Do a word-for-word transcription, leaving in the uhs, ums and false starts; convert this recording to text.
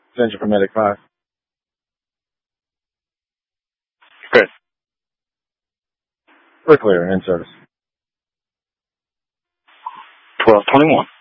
Central for Medic five. Good. We're clear. In service. twelve twenty-one.